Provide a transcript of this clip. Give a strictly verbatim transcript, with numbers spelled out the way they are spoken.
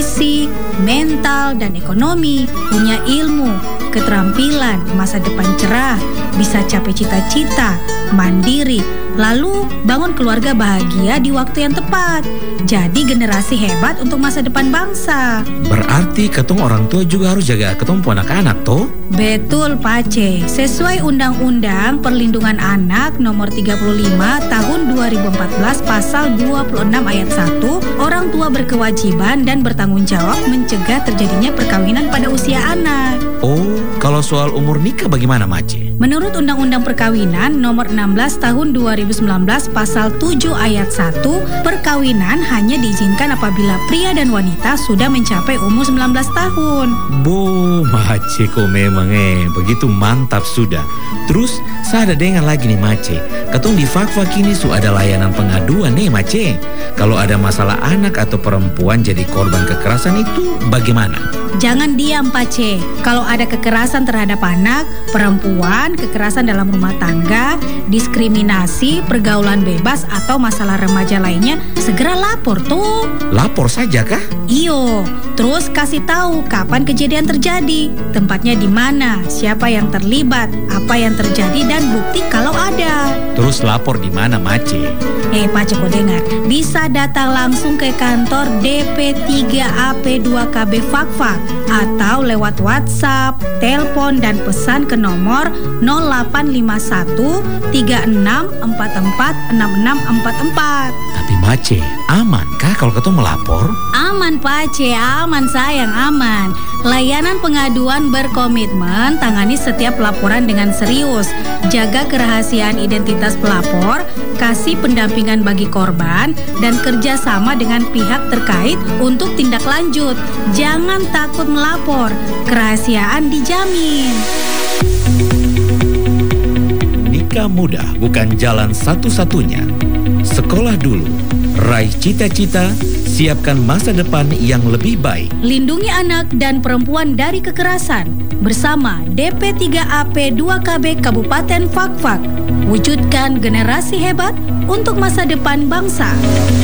fisik, mental, dan ekonomi, punya ilmu, keterampilan, masa depan cerah, bisa capai cita-cita, mandiri, lalu bangun keluarga bahagia di waktu yang tepat. Jadi generasi hebat untuk masa depan bangsa. Berarti ketong orang tua juga harus jaga ketong anak-anak toh? Betul Pak C. Sesuai Undang-Undang Perlindungan Anak Nomor tiga puluh lima Tahun dua ribu empat belas Pasal dua puluh enam Ayat satu, orang tua berkewajiban dan bertanggung jawab mencegah terjadinya perkawinan pada usia anak. Oh, kalau soal umur nikah bagaimana Mace? Menurut Undang-Undang Perkawinan Nomor enam belas Tahun dua ribu sembilan belas Pasal tujuh Ayat satu, perkawinan hanya diizinkan apabila pria dan wanita sudah mencapai umur sembilan belas tahun. Bo, Mace kok memang eh begitu mantap sudah. Terus saya ada dengar lagi nih Mace, ketong di Fak-Fak ini su ada layanan pengaduan nih Mace. Kalau ada masalah anak atau perempuan jadi korban kekerasan itu bagaimana? Jangan diam Pak C. Kalau ada kekerasan terhadap anak, perempuan, kekerasan dalam rumah tangga, diskriminasi, pergaulan bebas atau masalah remaja lainnya, segera lapor tuh. Lapor saja kah? Iyo, terus kasih tahu kapan kejadian terjadi, tempatnya di mana, siapa yang terlibat, apa yang terjadi dan bukti kalau ada. Terus lapor di mana Mace? Eh Pak C, kau dengar, bisa datang langsung ke kantor D P tiga A P dua K B Fak-Fak atau lewat WhatsApp, telepon dan pesan ke nomor nol delapan lima satu tiga enam empat empat enam enam empat empat. Tapi Mace, aman kah kalau ketong melapor? Aman Pak C, aman sayang, aman. Layanan pengaduan berkomitmen tangani setiap laporan dengan serius, jaga kerahasiaan identitas pelapor, kasih pendampingan bagi korban, dan kerjasama dengan pihak terkait untuk tindak lanjut. Jangan takut melapor, kerahasiaan dijamin. Nikah muda bukan jalan satu-satunya. Sekolah dulu, raih cita-cita, siapkan masa depan yang lebih baik. Lindungi anak dan perempuan dari kekerasan bersama D P tiga A P dua K B Kabupaten Fak-Fak. Wujudkan generasi hebat untuk masa depan bangsa.